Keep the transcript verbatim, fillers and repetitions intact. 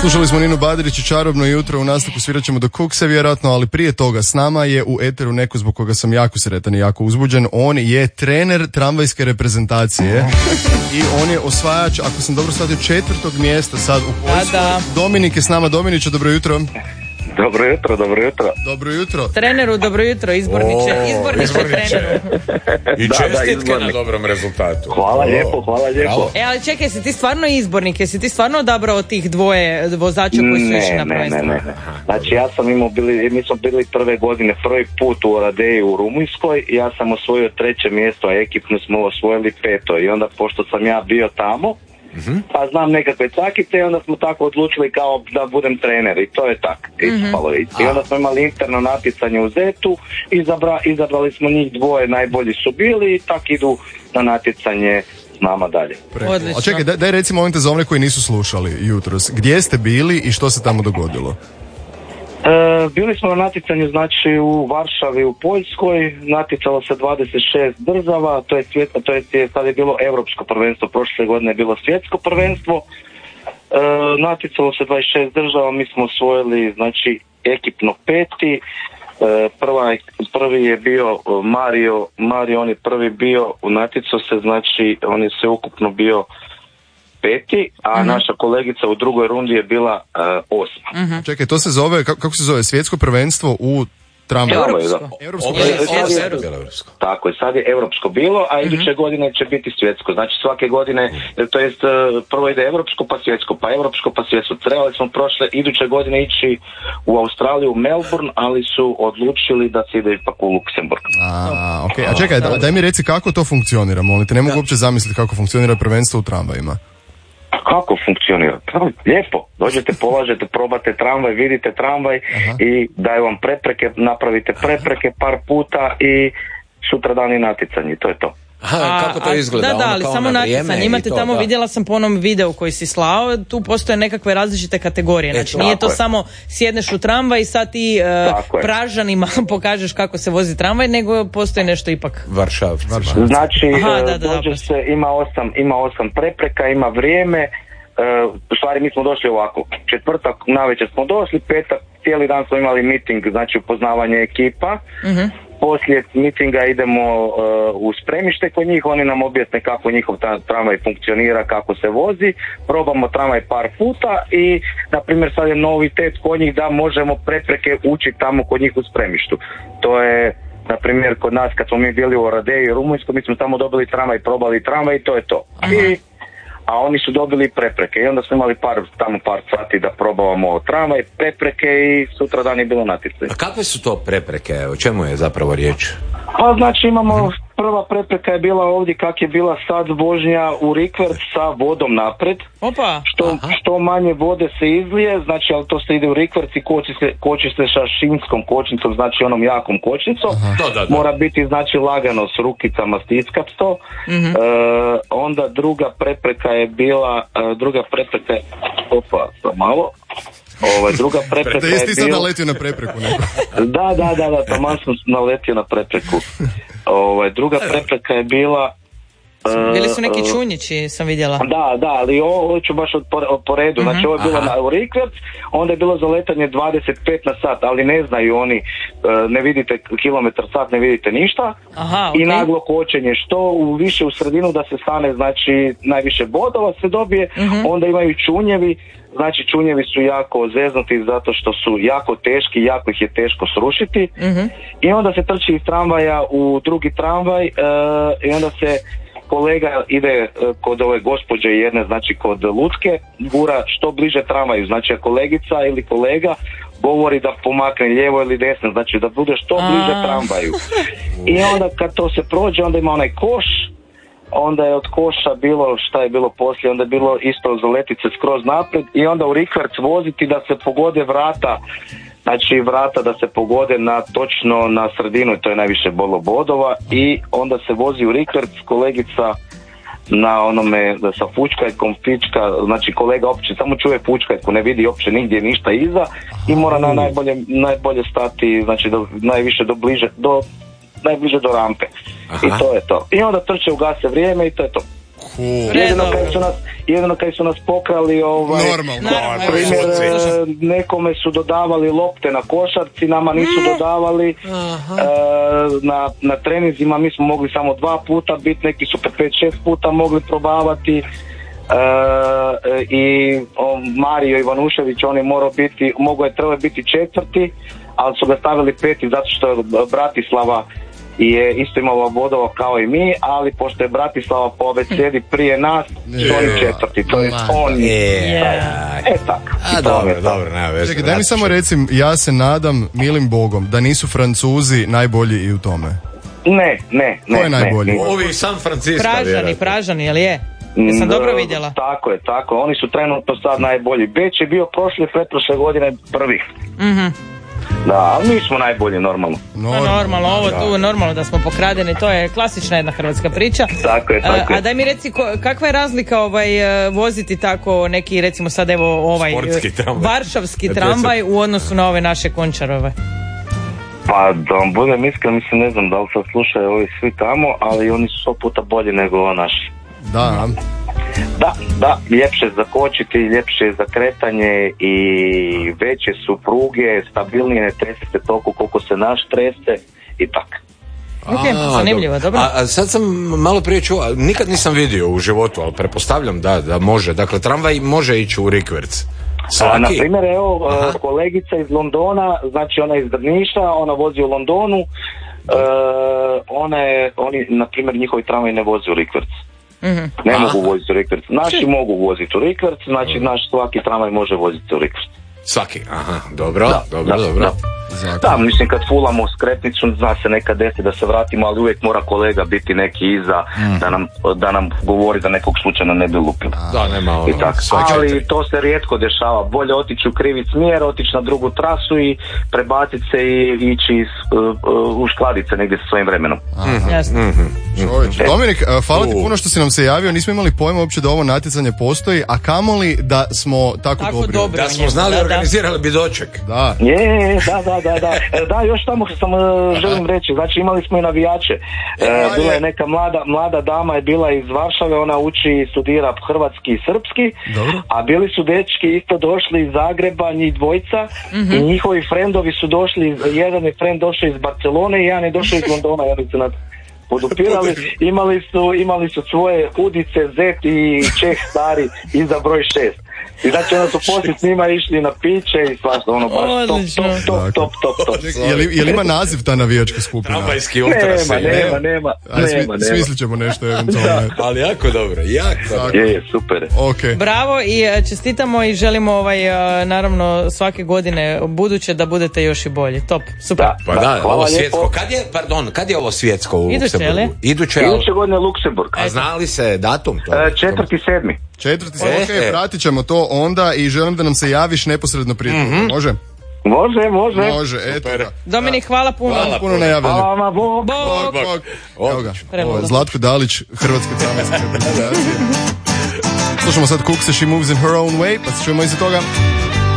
Slušali smo Ninu Badrić i Čarobno jutro, u nastavku svirat ćemo do Kukse vjerojatno, ali prije toga s nama je u eteru neko zbog koga sam jako sretan i jako uzbuđen. On je trener tramvajske reprezentacije i on je osvajač, ako sam dobro shvatio, četvrtog mjesta sad u Poljskoj. Dominik je s nama. Dominiče, dobro jutro. Dobro jutro, dobro jutro. Dobro jutro. Treneru, dobro jutro, izborniče, izborniče treneru. I Da, čestitke da, na dobrom rezultatu. Hvala lijepo, hvala lijepo. Bravo. E, ali čekaj, si ti stvarno izbornik, jesi ti stvarno odabrao tih dvoje vozača koji su išli na Ne, ne, prvenstvo? ne, ne. Znači ja sam imao, bili, mi smo bili prve godine, prvi put u Oradeji u Rumunjskoj, ja sam osvojio treće mjesto, a ekipno smo osvojili peto. I onda, pošto sam ja bio tamo, Mm-hmm. pa znam nekakve cakice i onda smo tako odlučili kao da budem trener i to je tak, ispalo je. I onda smo imali interno natjecanje u Zetu, izabra, izabrali smo njih dvoje, najbolji su bili i tak idu na natjecanje s nama dalje. Odlično. A čekaj, daj, daj recimo ovim te za one koji nisu slušali jutros. Gdje ste bili i što se tamo dogodilo? E, bili smo na natjecanju znači u Varšavi u Poljskoj, natjecalo se dvadeset šest država, to je svijet, to je sad je bilo europsko prvenstvo, prošle godine je bilo svjetsko prvenstvo. E, natjecalo se dvadeset šest država, mi smo osvojili znači ekipno peti. E, prva, prvi je bio Mario, Mario on je prvi bio, natjecao se, znači on je sve ukupno bio peti, a uh-huh. naša kolegica u drugoj rundi je bila uh, osma. Uh-huh. Čekaj, to se zove, kako, kako se zove, svjetsko prvenstvo u tramvaju? Europsko. Europsko. Ovo je Europsko. Europsko. Europsko. Tako je, sad je europsko bilo, a iduće uh-huh. godine će biti svjetsko. Znači svake godine, to jest prvo ide europsko pa svjetsko, pa europsko pa svjetsko. Trebali smo prošle, iduće godine ići u Australiju, u Melbourne, ali su odlučili da se ide ipak u Luksemburg. A, okay. A čekaj, daj mi reci kako to funkcionira, molim te, ne mogu uopće zamisliti kako funkcionira prvenstvo u tramvajima. Kako funkcionira? Lijepo. Dođete, polažete, probate tramvaj, vidite tramvaj. Aha. I daju vam prepreke, napravite prepreke par puta i sutra dan je natjecanje. To je to. Aha, kako to izgleda? Da, da, ono ali kao samo na natjecanje. vrijeme Imate i to, tamo, da. vidjela sam po onom videu koji si slao, tu postoje nekakve različite kategorije. Znači, E, nije to je. samo sjedneš u tramvaj i sad ti uh, pražanima pokažeš kako se vozi tramvaj, nego postoji nešto ipak. Varšavci. Znači, Aha, da, da, dođe da, se, ima osam, ima osam prepreka, ima vrijeme. Uh, u stvari mi smo došli ovako, četvrtak navečer smo došli, petak cijeli dan smo imali miting, znači upoznavanje ekipa. Uh-huh. Poslije mitinga idemo uh, u spremište kod njih, oni nam objasne kako njihov ta, tramvaj funkcionira, kako se vozi, probamo tramvaj par puta i na primjer sad je novitet kod njih da možemo prepreke učiti tamo kod njih u spremištu. To je na primjer kod nas kad smo mi bili u Oradeji u Rumunjskoj, mi smo tamo dobili tramvaj, probali tramvaj i to je to. Uh-huh. I a oni su dobili prepreke i onda smo imali par, tamo par sati da probavamo tramvaj, prepreke i sutra dan je bilo natjecanje. A kakve su to prepreke? O čemu je zapravo riječ? Pa znači imamo, prva prepreka je bila ovdje kak je bila sad vožnja u rikverc sa vodom napred. Opa! Što, što manje vode se izlije, znači ali to se ide u rikverc i koči se, koči se sa šinskom kočnicom, znači onom jakom kočnicom. Da, da, da. Mora biti znači lagano s rukicama stiskat to. Mm-hmm. E, onda druga prepreka je bila, e, druga prepreka je, opa, malo. Ovaj, druga prepreka Da je jesi ti sad bila... naletio na prepreku neko? Da, da, da, da, taman sam naletio na prepreku. Ovaj, druga prepreka je bila... Bili su neki uh, čunjići, sam vidjela. Da, da, ali ovo, ovo ću baš od, od, po redu. Uh-huh. Znači ovo je bilo na, u rikverc, onda je bilo zaletanje dvadeset pet na sat, ali ne znaju oni, uh, ne vidite kilometar sat, ne vidite ništa. Aha, I okay. naglo kočenje, što u više u sredinu da se stane, znači najviše bodova se dobije, uh-huh. onda imaju čunjevi. Znači čunjevi su jako zeznuti zato što su jako teški, jako ih je teško srušiti. Uh-huh. I onda se trči iz tramvaja u drugi tramvaj uh, i onda se kolega ide uh, kod ove gospođe jedne, znači kod lutke, gura što bliže tramvaju. Znači kolegica ili kolega govori da pomakne lijevo ili desno, znači da bude što bliže tramvaju. I onda kad to se prođe, onda ima onaj koš, onda je od koša bilo, šta je bilo poslije, onda je bilo isto zaletice skroz naprijed i onda u rikverc voziti da se pogode vrata, znači vrata da se pogode na, točno na sredinu, to je najviše bolo bodova i onda se vozi u rikverc, kolegica na onome da sa fučkajkom pička, znači kolega opće samo čuje fučkajku, ne vidi opće nigdje ništa iza i mora na najbolje, najbolje stati, znači do, najviše do bliže, do najbliže do rampe. Aha. I to je to. I onda trče, ugase vrijeme i to je to. Cool. Jedino kad su nas, jedino kad su nas pokrali, ovaj, Normalno. na primjer, nekome su dodavali lopte na košarci, nama nisu dodavali. E, na, na treninzima mi smo mogli samo dva puta biti, neki su po pet šest puta mogli probavati. E, i o, Mario Ivanušević, on je morao biti, mogao je trebao biti četvrti, ali su ga stavili peti zato što je Bratislava i je isto imala bodova kao i mi, ali pošto je Bratislava po abecedi prije nas, su oni četvrti, to je on je. E tako. A dobro, dobro, nema veze. Čekaj, daj mi samo recim, ja se nadam, milim Bogom, da nisu Francuzi najbolji i u tome. Ne, ne, ne. Ko je najbolji? Ne, ovi San Francisco. Pražani, Pražani, jel je? Jesam dobro vidjela? Tako je, tako. Oni su trenutno sad najbolji. Beč je bio prošle, pretprošle godine prvi. Mhm. Da, ali mi smo najbolji, normalno. Normalno, normalno ovo da. Tu, normalno da smo pokradeni, to je klasična jedna hrvatska priča. Tako je, tako je. A, a daj mi reci, ko, kakva je razlika ovaj, voziti tako neki, recimo sad evo ovaj tramvaj. varšavski tramvaj u odnosu na ove naše Končarove? Pa da vam budem iskren, mislim, ne znam da li sad slušaju ovi svi tamo, ali oni su sto puta bolji nego naši. Da. Da, da, ljepše za kočiti, ljepše za kretanje i veće su pruge, stabilnije, ne trese se toliko koliko se naš trese i tako. Ok, zanimljivo, dobro. A, a sad sam malo prije čuo, nikad nisam vidio u životu, ali pretpostavljam da, da može. Dakle, tramvaj može ići u rikverc. A, na primjer, evo, aha, kolegica iz Londona, znači ona iz Drniša, ona vozi u Londonu, uh, ona je, oni, na primjer, njihovi tramvaj ne vozi u rikverc. Mm-hmm. Ne aha, mogu voziti u rikverc. Naši či? mogu voziti u rikverc, znači naš svaki tramvaj može voziti u rikverc. Svaki, aha, dobro, da, dobro, da, dobro. Da. da, mislim kad fulamo skretnicu, zna se nekad desi da se vratimo, ali uvijek mora kolega biti neki iza, mm. da, nam, da nam govori da nekog slučajno ne bi lupili. Da, nema ono, I tako. Ali četiri. To se rijetko dešava. Bolje otići u krivi smjer, otići na drugu trasu i prebaciti se i ići uh, uh, u skladice negdje sa svojim vremenom. Mm-hmm. Jasno. Mm-hmm. Mm-hmm. Dominik, uh, hvala ti puno što si nam se javio. Nismo imali pojma uopće da ovo natjecanje postoji, a kamoli da smo tako, tako dobri. dobri. Da smo znali, da, organizirali bi doček. Da. Je, da, da, da, da. Da, još tamo što sam uh, želim reći, znači imali smo i navijače. Uh, bila je neka mlada, mlada dama je bila iz Varšave, ona uči i studira hrvatski i srpski, dobro. A bili su dečki isto došli iz Zagreba, njih dvojica, mm-hmm. i njihovi frendovi su došli, jedan je frend došao iz Barcelone i jedan je došao iz Londona, i oni su nas podupirali, imali su, imali su svoje udice, zet i Čeh stari iza broj šest. I znači onda su poslije s njima išli na piće i svašta, ono baš top, top, top, top, top, top. Je li, je li ima naziv ta navijačka skupina? Tramvajski ultras. Nema, nema, nema. Ajde, nema, smi, nema. smislit ćemo nešto eventualno. Ali jako dobro, jako dobro. Je, je, super. Okay. Bravo i čestitamo i želimo ovaj, naravno svake godine buduće da budete još i bolji. Top, super. Da, pa da, ovo svjetsko. Kad je, pardon, kad je ovo svjetsko u Luksemburgu? Iduće, Iduće godine Luksemburg. A zna li se datum? Četvrti sedmi. Četvrti sedmi, ok, e. pratit ćemo to onda i želim da nam se javiš neposredno prije toga. Mm-hmm. Može? Može, može. Može, eto. Dominik, hvala puno. Hvala puno na javljanju. Hvala, bog. Bog. Bog, bog. Evo ga, ovo je Zlatko Dalić, Hrvatske tramvajske reprezentacije. Slušamo sad Cook, She Moves in Her Own Way, pa se čujemo iza toga.